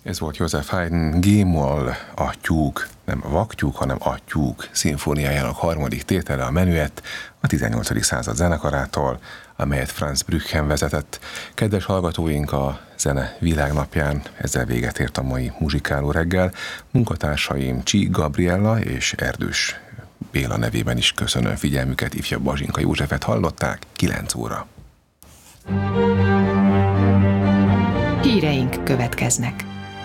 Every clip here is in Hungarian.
Ez volt Joseph Haydn G-moll, a tyúk, nem a vaktyúk, hanem a tyúk szimfóniájának harmadik tétele, a menüett, a 18. század zenekarától, amelyet Franz Brücken vezetett. Kedves hallgatóink, a Zene Világnapján ezzel véget ért a mai muzsikáló reggel. Munkatársaim Csík Gabriella és Erdős Béla nevében is köszönöm figyelmüket, ifjabb Bazsinka Józsefet hallották, 9 óra. Híreink következnek.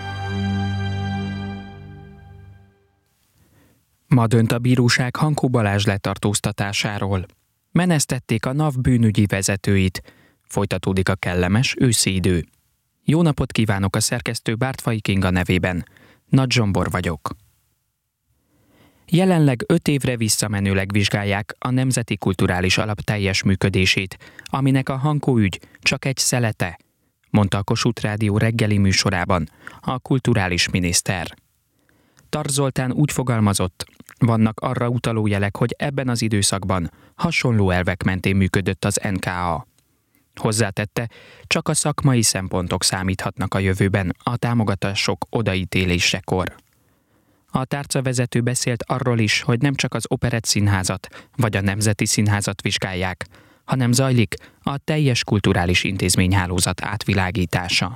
Ma dönt a bíróság Hankó Balázs letartóztatásáról. Menesztették a NAV bűnügyi vezetőit. Folytatódik a kellemes őszi idő. Jó napot kívánok a szerkesztő Bártfai Kinga nevében. Nagy Zsombor vagyok. Jelenleg 5 évre visszamenőleg vizsgálják a Nemzeti Kulturális Alap teljes működését, aminek a Hankó ügy csak egy szelete, mondta a Kossuth Rádió reggeli műsorában a kulturális miniszter. Tarts Zoltán úgy fogalmazott, vannak arra utaló jelek, hogy ebben az időszakban hasonló elvek mentén működött az NKA. Hozzátette, csak a szakmai szempontok számíthatnak a jövőben a támogatások odaítélésekor. A tárcavezető beszélt arról is, hogy nem csak az Operett Színházat vagy a Nemzeti Színházat vizsgálják, hanem zajlik a teljes kulturális intézményhálózat átvilágítása.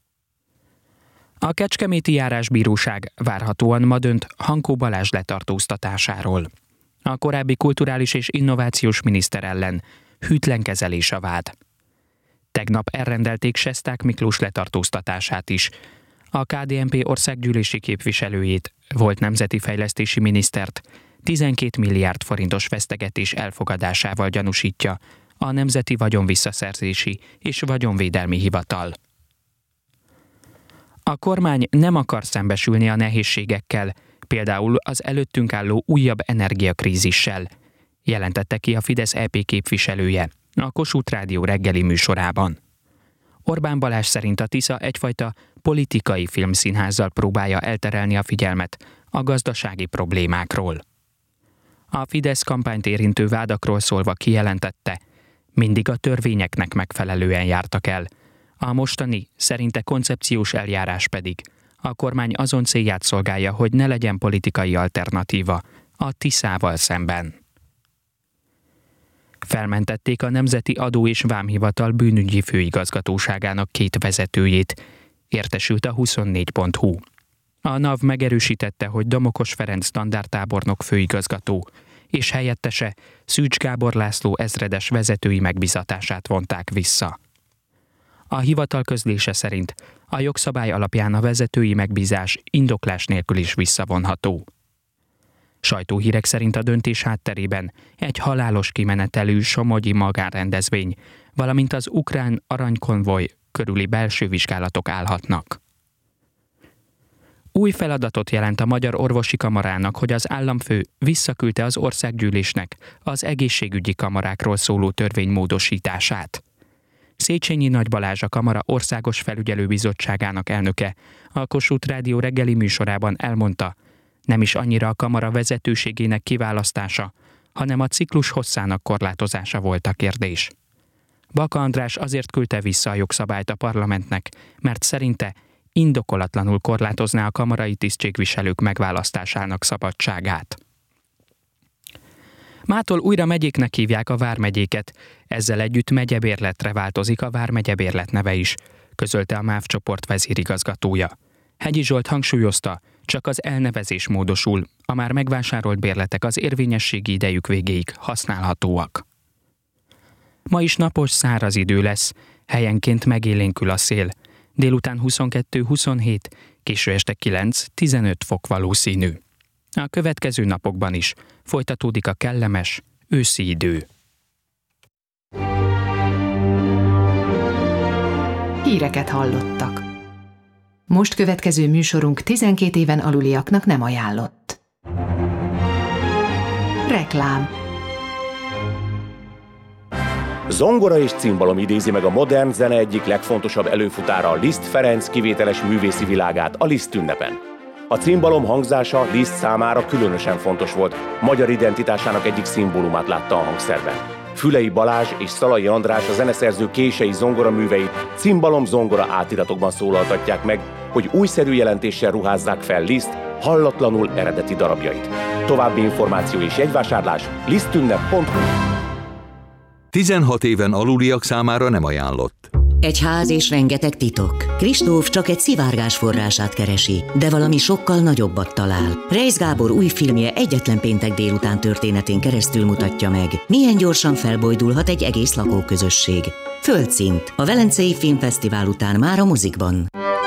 A Kecskeméti Járásbíróság várhatóan ma dönt Hankó Balázs letartóztatásáról. A korábbi kulturális és innovációs miniszter ellen hűtlen kezelés a vád. Tegnap elrendelték Sesták Miklós letartóztatását is. A KDNP országgyűlési képviselőjét, volt nemzeti fejlesztési minisztert 12 milliárd forintos vesztegetés elfogadásával gyanúsítja a Nemzeti Vagyonvisszaszerzési és Vagyonvédelmi Hivatal. A kormány nem akar szembesülni a nehézségekkel, például az előttünk álló újabb energiakrízissel, jelentette ki a Fidesz EP képviselője a Kossuth Rádió reggeli műsorában. Orbán Balázs szerint a Tisza egyfajta politikai filmszínházzal próbálja elterelni a figyelmet a gazdasági problémákról. A Fidesz kampányt érintő vádakról szólva kijelentette, mindig a törvényeknek megfelelően jártak el, a mostani, szerinte koncepciós eljárás pedig a kormány azon célját szolgálja, hogy ne legyen politikai alternatíva a Tiszával szemben. Felmentették a Nemzeti Adó- és Vámhivatal bűnügyi főigazgatóságának 2 vezetőjét, értesült a 24.hu. A NAV megerősítette, hogy Domokos Ferenc standardtábornok főigazgató és helyettese Szűcs Gábor László ezredes vezetői megbízatását vonták vissza. A hivatal közlése szerint a jogszabály alapján a vezetői megbízás indoklás nélkül is visszavonható. Sajtóhírek szerint a döntés hátterében egy halálos kimenetelű somogyi magánrendezvény, valamint az ukrán aranykonvoj körüli belső vizsgálatok állhatnak. Új feladatot jelent a Magyar Orvosi Kamarának, hogy az államfő visszaküldte az országgyűlésnek az egészségügyi kamarákról szóló törvény módosítását. Széchenyi Nagy Balázs, a Kamara Országos Felügyelőbizottságának elnöke a Kossuth Rádió reggeli műsorában elmondta, nem is annyira a kamara vezetőségének kiválasztása, hanem a ciklus hosszának korlátozása volt a kérdés. Baka András azért küldte vissza a jogszabályt a parlamentnek, mert szerinte indokolatlanul korlátozná a kamarai tisztségviselők megválasztásának szabadságát. Mától újra megyéknek hívják a vármegyéket, ezzel együtt megyebérletre változik a vármegyebérlet neve is, közölte a MÁV csoport vezérigazgatója. Hegyi Zsolt hangsúlyozta, csak az elnevezés módosul, a már megvásárolt bérletek az érvényességi idejük végéig használhatóak. Ma is napos, száraz idő lesz, helyenként megélénkül a szél. Délután 22-27, késő este 9-15 fok valószínű. A következő napokban is folytatódik a kellemes őszi idő. Híreket hallottak. Most következő műsorunk 12 éven aluliaknak nem ajánlott. Reklám. Zongora és cimbalom idézi meg a modern zene egyik legfontosabb előfutára, Liszt Ferenc kivételes művészi világát a Liszt ünnepen. A cimbalom hangzása Liszt számára különösen fontos volt, magyar identitásának egyik szimbólumát látta a hangszerben. Fülei Balázs és Szalai András a zeneszerző kései zongoraműveit cimbalom zongora átiratokban szólaltatják meg, hogy újszerű jelentéssel ruházzák fel Liszt hallatlanul eredeti darabjait. További információ és jegyvásárlás lisztünnep.hu. 16 éven aluliak számára nem ajánlott. Egy ház és rengeteg titok. Kristóf csak egy szivárgás forrását keresi, de valami sokkal nagyobbat talál. Reisz Gábor új filmje egyetlen péntek délután történetén keresztül mutatja meg, milyen gyorsan felbojdulhat egy egész lakóközösség. Földszint. A Velencei Filmfesztivál után már a mozikban.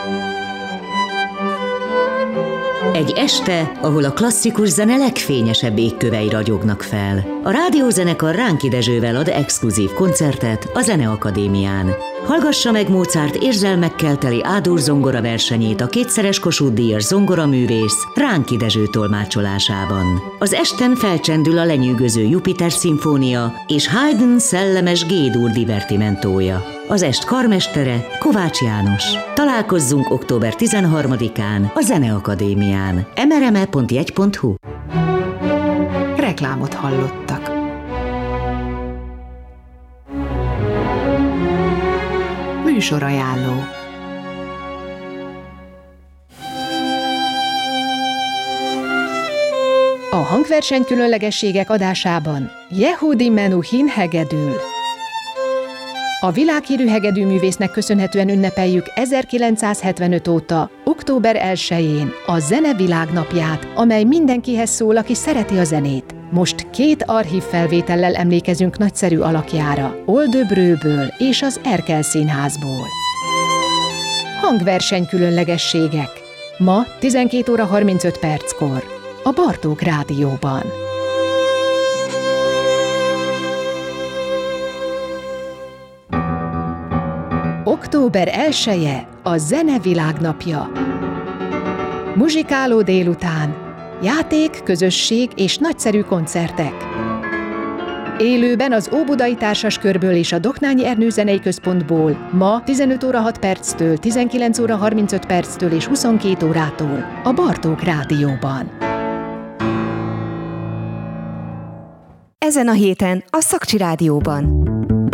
Egy este, ahol a klasszikus zene legfényesebb égkövei ragyognak fel. A rádiózenekar Ránki Dezsővel ad exkluzív koncertet a Zeneakadémián. Hallgassa meg Mozart érzelmekkel teli A-dur zongora versenyét a kétszeres Kossuth-díjas zongoraművész Ránki Dezső tolmácsolásában. Az esten felcsendül a lenyűgöző Jupiter szimfónia és Haydn szellemes G-dur divertimentója. Az est karmestere Kovács János. Találkozzunk október 13-án a Zeneakadémián. mrme.jegy.hu. Reklámot hallottak. Műsorajánló. A hangverseny különlegességek adásában Yehudi Menuhin hegedül. A világhírű hegedűművésznek köszönhetően ünnepeljük 1975 óta, október 1-én a Zene Világnapját, amely mindenkihez szól, aki szereti a zenét. Most 2 archív felvétellel emlékezünk nagyszerű alakjára, Oldöbrőből és az Erkel Színházból. Hangverseny különlegességek. Ma 12 óra 35 perckor a Bartók Rádióban. Október 1-e a Zene Világnapja. Muzsikáló délután, játék, közösség és nagyszerű koncertek. Élőben az Óbudai Társaskörből és a Doknányi Ernő Zenei Központból ma 15 óra 6 perctől, 19 óra 35 perctől és 22 órától a Bartók Rádióban. Ezen a héten a Szakcsi Rádióban.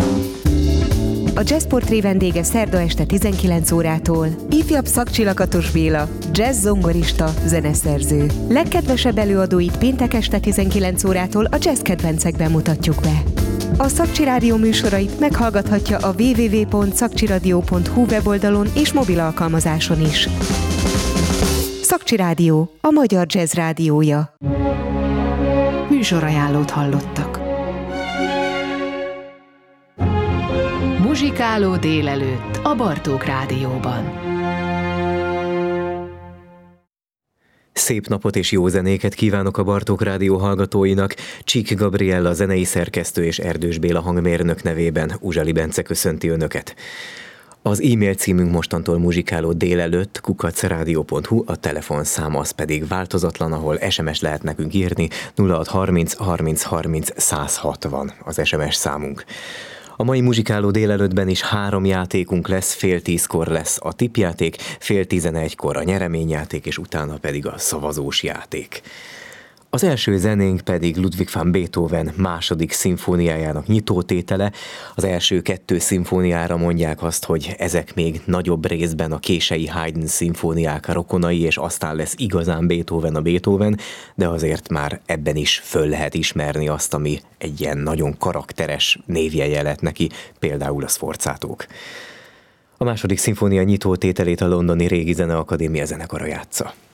A Jazzportré vendége szerda este 19 órától ifjabb Szakcsi Lakatos Béla, jazz zongorista, zeneszerző. Legkedvesebb előadóit péntek este 19 órától a jazz kedvencekben mutatjuk be. A Szakcsi Rádió műsorait meghallgathatja a www.szakcsiradio.hu weboldalon és mobil alkalmazáson is. Szakcsi Rádió, a magyar jazz rádiója. Műsorajánlót hallottak. Muzsikáló délelőtt a Bartók Rádióban. Szép napot és jó zenéket kívánok a Bartók Rádió hallgatóinak. Csík Gabriella zenei szerkesztő és Erdős Béla hangmérnök nevében Uzsali Bence köszönti Önöket. Az e-mail címünk mostantól muzsikáló délelőtt @radio.hu, a telefonszám az pedig változatlan, ahol SMS lehet nekünk írni, 0630 30 30 160 az SMS számunk. A mai muzsikáló délelőttben is 3 játékunk lesz, 9:30 lesz a tippjáték, 10:11 a nyereményjáték, és utána pedig a szavazós játék. Az első zenénk pedig Ludwig van Beethoven második szimfóniájának nyitótétele. Az első 2 szimfóniára mondják azt, hogy ezek még nagyobb részben a kései Haydn szimfóniák rokonai, és aztán lesz igazán Beethoven a Beethoven, de azért már ebben is föl lehet ismerni azt, ami egy ilyen nagyon karakteres névjegye lett neki, például a Sforzátók. A második szimfónia nyitótételét a londoni Régi Zeneakadémia zenekara játsza.